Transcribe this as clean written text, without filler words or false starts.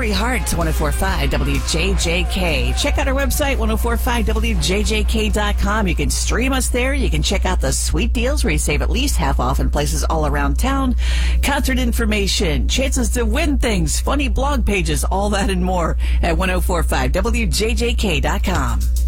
Lori Hart, 1045 WJJK. Check out our website, 1045WJJK.com. You can stream us there. You can check out the sweet deals where you save at least half off in places all around town. Concert information, chances to win things, funny blog pages, all that and more at 1045WJJK.com.